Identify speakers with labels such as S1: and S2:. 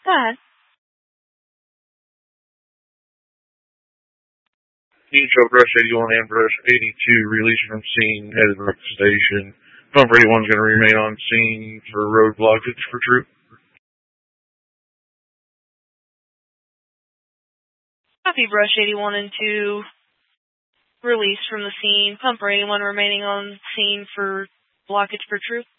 S1: Go ahead.
S2: Neutral brush 81 and brush 82 released from scene, headed back to station. Pumper 81 is going to remain on scene for road blockage for troop.
S1: Copy brush 81 and 2. Released from the scene. Pumper 81 remaining on scene for blockage for troop.